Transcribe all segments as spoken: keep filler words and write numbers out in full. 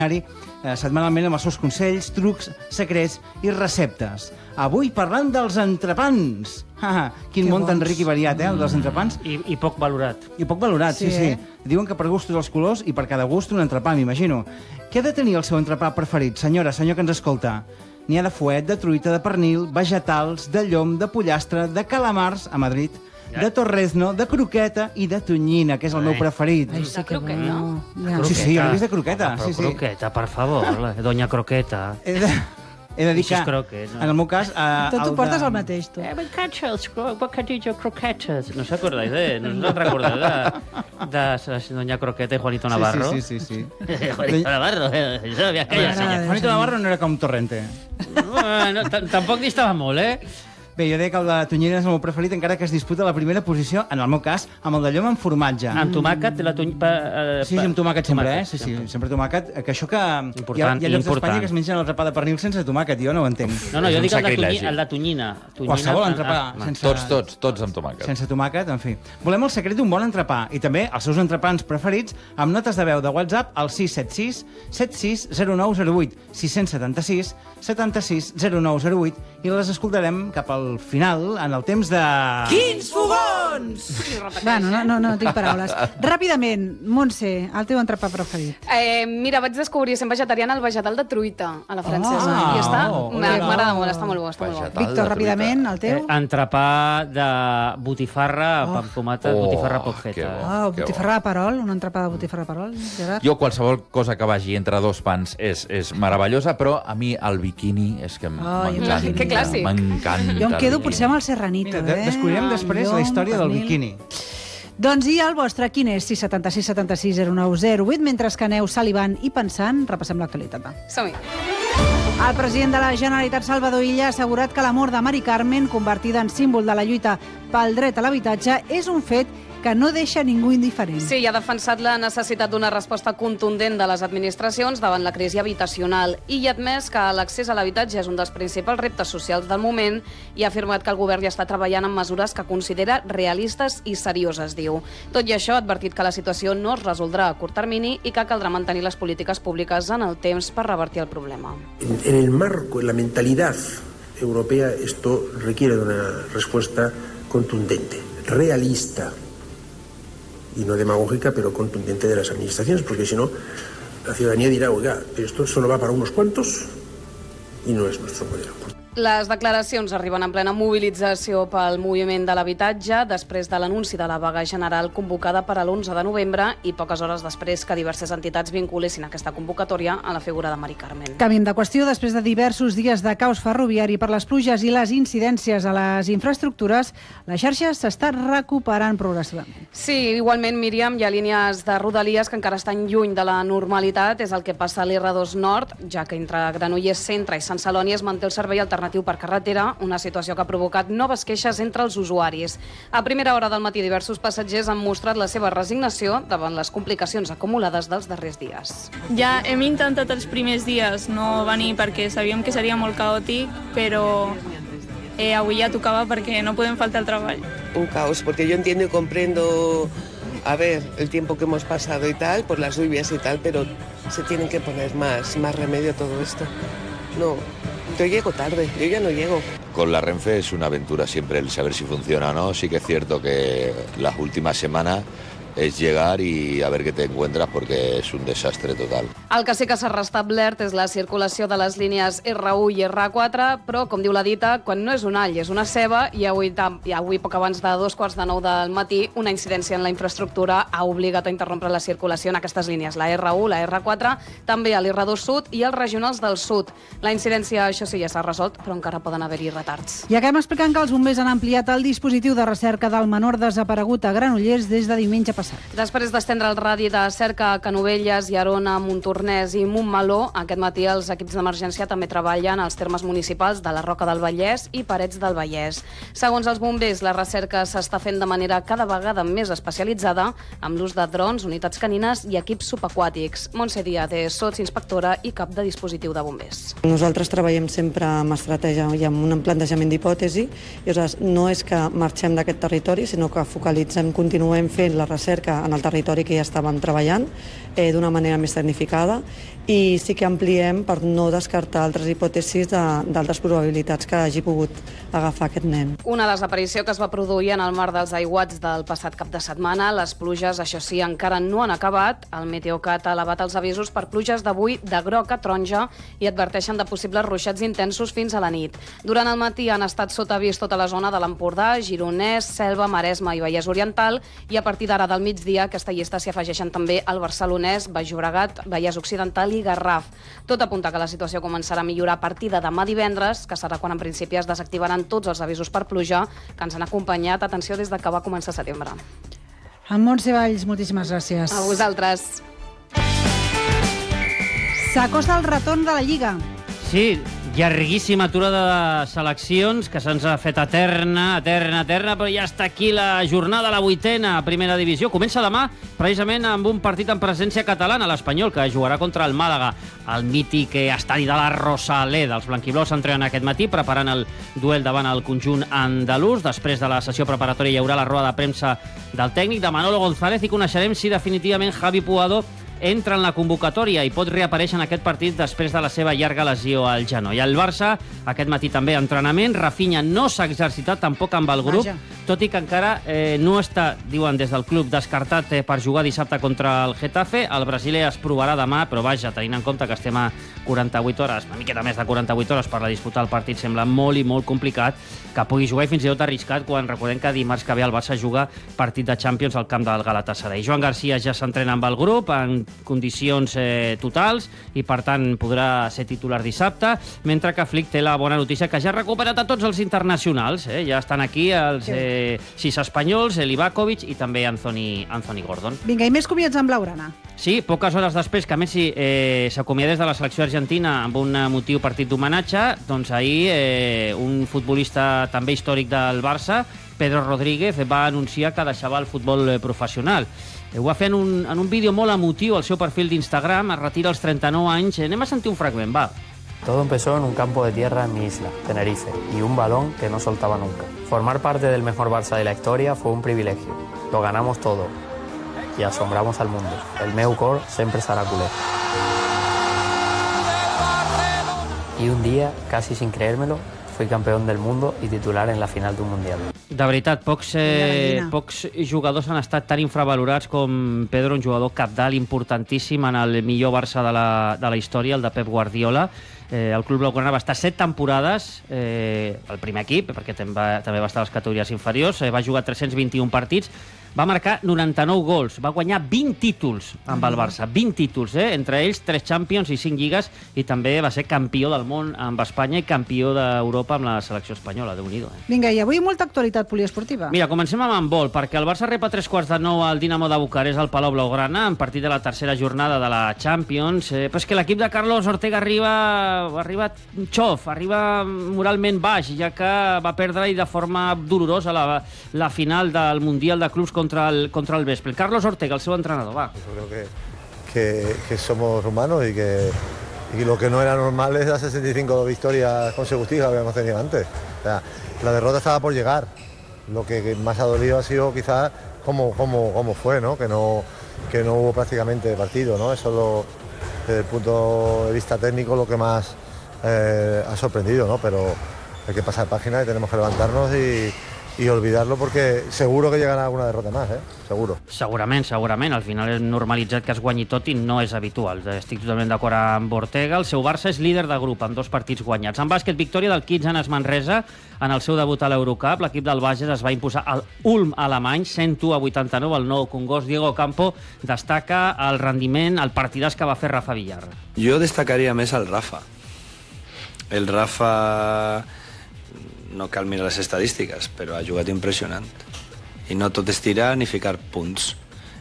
setmanalment amb els seus consells, trucs, secrets i receptes. Avui parlant dels entrepans. Ah, quin món tan ric i variat, eh, el dels entrepans. I, I poc valorat. I poc valorat, sí, sí. Sí, sí. Diuen que per gustos els colors i per cada gust un entrepà, m'imagino. Què ha de tenir el seu entrepà preferit, senyora, senyor que ens escolta? N'hi ha de fuet, de truita, de pernil, vegetals, de llom, de pollastre, de calamars, a Madrid, de torrezno, de croqueta i de tonyina, que és el meu preferit. Ai, sí De que croqueta? bueno. Sí, sí, he vist de croqueta. Però Sí, sí. croqueta, per favor, la doña croqueta. He de, he de dir Això que, és croquet, no? en el meu cas... Eh, Tot ho el portes de- al mateix, tu. Eh, me encanta els cro bocadillo croquetes. ¿No os acordáis de, no os recordeu de, de doña Croqueta y Juanito Navarro? Sí, sí, sí. sí, sí. Juanito Navarro, eh, jo sabia que M'agrada. ja Juanito Navarro no era com Torrente. Bueno, t- tampoc distava molt, eh? Bé, jo deia que el de tonyina és el meu preferit, encara que es disputa la primera posició, en el meu cas, amb el de llom amb formatge. Amb tomàquet, la tony... Pa, eh, Sí, sí, amb tomàquet sempre, tomàquet, eh? Sí, sí, sempre. sempre tomàquet. Que això que... Important, hi ha, hi ha llocs important. d'Espanya que es mengen el entrepà de pernil sense tomàquet, jo no ho entenc. No, no, És jo un dic el de, sacrilegi. tonyi, el de tonyina. tonyina Qualsevol ah, entrepà ah, sense... Tots, tots, tots amb tomàquet. Sense tomàquet, en fi. Volem el secret d'un bon entrepà i també els seus entrepans preferits amb notes de veu de WhatsApp al sis set sis set sis zero nou zero vuit sis set sis set sis zero nou zero vuit i les escoltarem cap al final en el temps de... Quins fogons! Bueno, no, no, no tinc paraules. Ràpidament, Montse, el teu entrepà preferit. Eh, mira, vaig descobrir, sent vegetariana, el vegetal de truita a la francesa. Ah, I està, oh, m'a- oh, m'agrada oh. molt, està molt bo, està molt bo. Vegetal. Víctor, de ràpidament, el Eh, teu? entrepà de botifarra Oh. amb tomata, Oh, botifarra que pojeta. bo. Ah, que botifarra de perol, un entrepà de botifarra de perol, Gerard? Jo, qualsevol cosa que vagi entre dos pans és, és meravellosa, però a mi el biquini és que Ai, un m'encanta. biquini. Que clàssic. M'encanta. Jo em quedo el potser amb el serranito, Mira, de- eh? descobrirem El després la llom, història del pernil. biquini. Doncs i el vostre, quin és? sis set sis set sis zero nou zero vuit. Mentre que aneu salivant i pensant, repassem l'actualitat. va. Som-hi. El president de la Generalitat, Salvador Illa, ha assegurat que la mort de Mari Carmen, convertida en símbol de la lluita pel dret a l'habitatge, és un fet que no deixa ningú indiferent. Sí, i ha defensat la necessitat d'una resposta contundent de les administracions davant la crisi habitacional i ha admès que l'accés a l'habitatge és un dels principals reptes socials del moment i ha afirmat que el govern ja està treballant en mesures que considera realistes i serioses, diu. Tot i això, ha advertit que la situació no es resoldrà a curt termini i que caldrà mantenir les polítiques públiques en el temps per revertir el problema. En, en el marco, en la mentalidad europea, esto requiere de una respuesta contundente, realista y no demagógica, pero contundente de las administraciones, porque si no, la ciudadanía dirá, oiga, pero esto solo va para unos cuantos y no es nuestro modelo. Les declaracions arriben en plena mobilització pel moviment de l'habitatge després de l'anunci de la vaga general convocada per a l'onze de novembre i poques hores després que diverses entitats vinculessin aquesta convocatòria a la figura de Mari Carmen. Canviem de qüestió. Després de diversos dies de caos ferroviari per les pluges i les incidències a les infraestructures, la xarxa s'està recuperant progressivament. Sí, igualment, Míriam, hi ha línies de rodalies que encara estan lluny de la normalitat. És el que passa a l'R dos Nord, ja que entre Granollers Centre i Sant Celoni es manté el servei alternatiu per carretera, una situació que ha provocat noves queixes entre els usuaris. A primera hora del matí, diversos passatgers han mostrat la seva resignació davant les complicacions acumulades dels darrers dies. Ja hem intentat els primers dies no venir perquè sabíem que seria molt caòtic, però eh, avui ja tocava perquè no podem faltar al treball. Un caos, porque yo entiendo y comprendo, a ver, el tiempo que hemos pasado y tal, por las lluvias y tal, pero se tienen que poner más, más remedio a todo esto. No, yo llego tarde, yo ya no llego. Con la Renfe es una aventura siempre el saber si funciona o no. Sí que es cierto que las últimas semanas és llegar i a veure què t'encuentres perquè és un desastre total. El que sí que s'ha restablert és la circulació de les línies R u i R quatre, però, com diu la dita, quan no és un all és una ceba, i avui, i avui poc abans de dos quarts de nou del matí, una incidència en la infraestructura ha obligat a interrompre la circulació en aquestes línies, la R u, la R quatre, també a l'R dos Sud i els regionals del Sud. La incidència, això sí, ja s'ha resolt, però encara poden haver-hi retards. I acabem explicant que els bombers han ampliat el dispositiu de recerca del menor desaparegut a Granollers des de diumenge passat. Després d'estendre el radi de cerca a Canovelles, Llerona, Montornès i Montmeló, aquest matí els equips d'emergència també treballen als termes municipals de la Roca del Vallès i Parets del Vallès. Segons els bombers, la recerca s'està fent de manera cada vegada més especialitzada, amb l'ús de drons, unitats canines i equips subaquàtics. Montse Díaz és sotsinspectora i cap de dispositiu de bombers. Nosaltres treballem sempre amb estratègia i amb un plantejament d'hipòtesi, i aleshores no és que marxem d'aquest territori, sinó que focalitzem, continuem fent la recerca en el territori que ja estàvem treballant eh, d'una manera més tecnificada i sí que ampliem per no descartar altres hipòtesis d'altres probabilitats que hagi pogut agafar aquest nen. Una desaparició que es va produir en el mar dels aiguats del passat cap de setmana. Les pluges, això sí, encara no han acabat. El Meteocat ha elevat els avisos per pluges d'avui de groc a taronja i adverteixen de possibles ruixats intensos fins a la nit. Durant el matí han estat sota avís tota la zona de l'Empordà, Gironès, Selva, Maresme i Vallès Oriental, i a partir d'ara del migdia aquesta llista s'hi afegeixen també el Barcelonès, Baix Llobregat, Vallès Occidental i Garraf. Tot apunta que la situació començarà a millorar a partir de demà divendres, que serà quan en principi es desactivaran tots els avisos per pluja que ens han acompanyat, atenció, des que va començar setembre. En Montse Valls, moltíssimes gràcies. A vosaltres. S'acosta el retorn de la Lliga. Sí, llarguíssima aturada de seleccions que se'ns ha fet eterna, eterna, eterna, però ja està aquí la jornada, la vuitena, a primera divisió. Comença demà, precisament, amb un partit en presència catalana, l'Espanyol, que jugarà contra el Màlaga, al mític estadi de la Rosaleda. Els blanquiblaus s'entrenen aquest matí, preparant el duel davant el conjunt andalús. Després de la sessió preparatòria hi haurà la roda de premsa del tècnic, de Manolo González, i coneixerem si definitivament Javi Puado entra en la convocatòria i pot reaparèixer en aquest partit després de la seva llarga lesió al genoll. El Barça, aquest matí també entrenament. Rafinha no s'ha exercitat tampoc amb el grup, Vaja. tot i que encara eh, no està, diuen des del club, descartat eh, per jugar dissabte contra el Getafe. El brasiler es provarà demà, però vaja, tenint en compte que estem a quaranta-vuit hores, una miqueta més de quaranta-vuit hores per la disputar el partit, sembla molt i molt complicat que pugui jugar, i fins i tot arriscat, quan recordem que dimarts que ve el Barça juga partit de Champions al camp del Galatasaray. Joan Garcia ja s'entrena amb el grup en condicions eh, totals i per tant podrà ser titular dissabte, mentre que Flick té la bona notícia que ja ha recuperat a tots els internacionals, eh? Ja estan aquí els eh, sis espanyols, Livakovic i també Anthony, Anthony Gordon. Vinga, i més comiats amb Blaugrana. Sí, poques hores després que Messi eh, s'acomiadés de la selecció argentina amb un emotiu partit d'homenatge, doncs ahir eh, un futbolista també històric del Barça, Pedro Rodríguez, va anunciar que deixava el futbol professional. Ho va fer en un, en un vídeo molt emotiu al seu perfil d'Instagram, es retira als trenta-nou anys. Anem a sentir un fragment, va. Todo empezó en un campo de tierra en mi isla, Tenerife, y un balón que no soltaba nunca. Formar parte del mejor Barça de la historia fue un privilegio. Lo ganamos todo y asombramos al mundo. El meu cor sempre serà culer. Y un día, casi sin creérmelo, fui campeón del mundo y titular en la final d'un mundial. De veritat, pocs, eh, pocs jugadors han estat tan infravalorats com Pedro, un jugador cabdal importantíssim en el millor Barça de la, de la història, el de Pep Guardiola. Eh, el club blaugrana va estar set temporades eh, al primer equip, perquè també va, també va estar a les categories inferiors, eh, va jugar tres-cents vint-i-un partits, va marcar noranta-nou gols, va guanyar vint títols amb el Barça, vint títols, eh? Entre ells tres Champions i cinc lligues, i també va ser campió del món amb Espanya i campió d'Europa amb la selecció espanyola, Déu-n'hi-do. Eh? Vinga, i avui molta actualitat poliesportiva. Mira, comencem amb handbol, perquè el Barça rep a tres quarts de nou al Dinamo de Bucarest al Palau Blaugrana, en partit de la tercera jornada de la Champions, eh, però és que l'equip de Carlos Ortega arriba, arriba xof, arriba moralment baix, ja que va perdre i de forma dolorosa la, la final del Mundial de Clubs contra el, contra el Vespre. Carlos Ortega, el seu entrenador, va. Yo creo que, que, que somos humanos y que y lo que no era normal es las sesenta y cinco victorias consecutivas que habíamos tenido antes. O sea, la derrota estaba por llegar. Lo que más ha dolido ha sido quizás cómo, cómo, cómo fue, ¿no? Que no que no hubo prácticamente partido, ¿no? Eso lo, desde el punto de vista técnico lo que más eh, ha sorprendido, ¿no? Pero hay que pasar página y tenemos que levantarnos y i olvidar-lo perquè seguro que llegarà alguna derrota més, eh? Seguro. Segurament, segurament. Al final és normalitzat que es guanyi tot i no és habitual. Estic totalment d'acord amb Ortega. El seu Barça és líder de grup amb dos partits guanyats. En bàsquet, victòria del Kitsanes Manresa en el seu debut a l'Eurocup. L'equip del Bages es va imposar al Ulm alemany, cent u a vuitanta-nou, el nou Congost. Diego Campo destaca el rendiment, el partidàs que va fer Rafa Villar. Jo destacaria més el Rafa. El Rafa... no cal mirar les estadístiques, però ha jugat impressionant. I no tot és tirar ni ficar punts.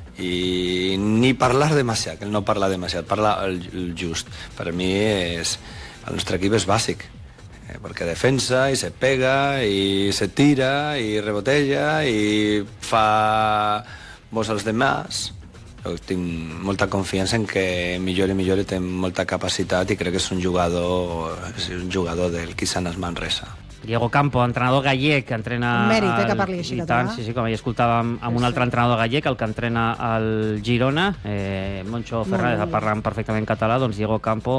I ni parlar demasiat, ell no parla demasiat, parla el, el just. Per mi és, el nostre equip és bàsic, eh, perquè defensa i se pega i se tira i rebotella i fa vos als demás. Jo tinc molta confiança en que millor i millor i té molta capacitat i crec que és un jugador, és un jugador del Kitsanes Manresa. Diego Campo, entrenador gallec, que entrena... Un mèrit, eh, el... que parli així I català. tant, sí, sí, com ja escoltàvem amb un altre entrenador gallec, el que entrena el Girona, eh, Moncho Fernández, parlant perfectament català, doncs Diego Campo